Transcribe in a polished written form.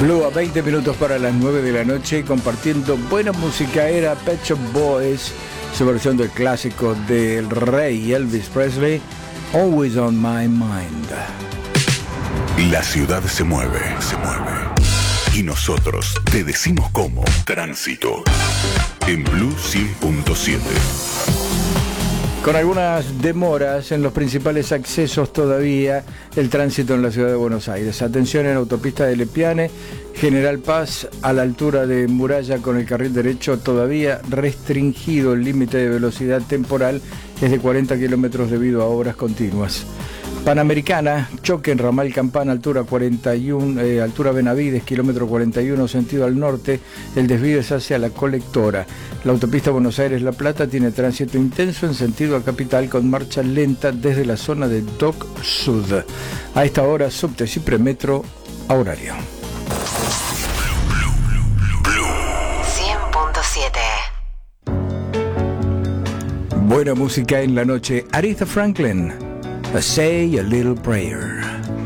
Blue a 20 minutos para las 9 de la noche, compartiendo buena música. Era Pet Shop Boys, su versión del clásico del rey Elvis Presley, Always on My Mind. La ciudad se mueve. Y nosotros te decimos cómo. Tránsito en Blue 100.7. Con algunas demoras en los principales accesos todavía el tránsito en la ciudad de Buenos Aires. Atención en autopista de Lepiane, General Paz, a la altura de Muralla con el carril derecho todavía restringido. El límite de velocidad temporal es de 40 kilómetros debido a obras continuas. Panamericana, choque en Ramal Campana, altura 41, altura Benavides, kilómetro 41, sentido al norte. El desvío es hacia la colectora. La autopista Buenos Aires-La Plata tiene tránsito intenso en sentido a capital con marcha lenta desde la zona de Dock Sud. A esta hora, subte y premetro a horario. Blue 100.7. Buena música en la noche. Aretha Franklin, Say a Little Prayer.